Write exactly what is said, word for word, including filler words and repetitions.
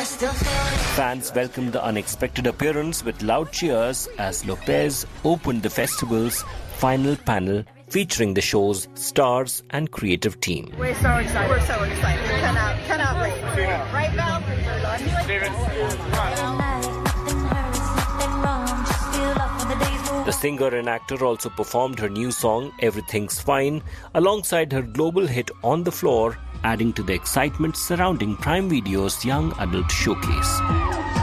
Fans welcomed the unexpected appearance with loud cheers as Lopez opened the festival's final panel featuring the show's stars and creative team. We're so excited. We're so excited. Cannot, cannot wait. Right, Val? The singer and actor also performed her new song, Everything's Fine, alongside her global hit On the Floor, adding to the excitement surrounding Prime Video's young adult showcase.